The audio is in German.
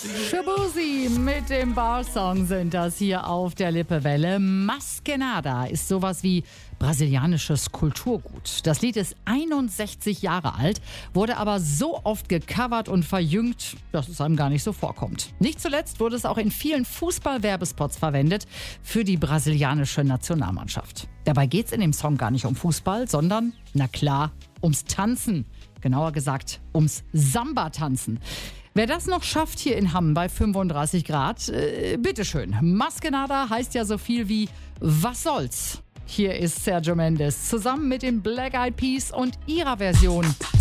Shabuzi mit dem Bar-Song sind das hier auf der Lippewelle. Maskenada ist sowas wie brasilianisches Kulturgut. Das Lied ist 61 Jahre alt, wurde aber so oft gecovert und verjüngt, dass es einem gar nicht so vorkommt. Nicht zuletzt wurde es auch in vielen Fußball-Werbespots verwendet für die brasilianische Nationalmannschaft. Dabei geht es in dem Song gar nicht um Fußball, sondern, na klar, ums Tanzen. Genauer gesagt, ums Samba-Tanzen. Wer das noch schafft hier in Hamm bei 35 Grad, bitteschön. Maskenada heißt ja so viel wie was soll's. Hier ist Sergio Mendes zusammen mit den Black Eyed Peas und ihrer Version